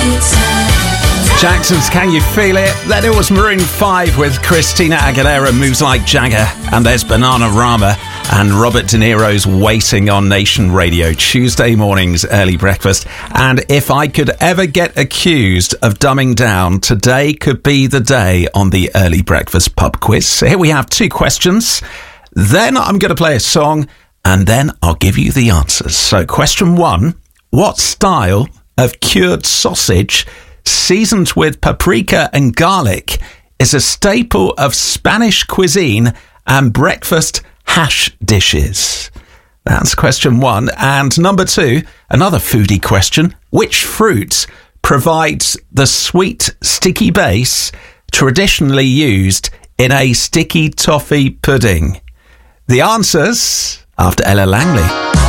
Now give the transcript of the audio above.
Jackson's Can You Feel It? Then it was Maroon 5 with Christina Aguilera, Moves Like Jagger. And there's Bananarama and Robert De Niro's Waiting on Nation Radio, Tuesday morning's early breakfast. And if I could ever get accused of dumbing down, today could be the day on the early breakfast pub quiz. So here we have 2 questions. Then I'm going to play a song and then I'll give you the answers. So question 1, what style of cured sausage seasoned with paprika and garlic is a staple of Spanish cuisine and breakfast hash dishes? That's question 1. And number 2, another foodie question. Which fruit provides the sweet, sticky base traditionally used in a sticky toffee pudding? The answers after Ella Langley.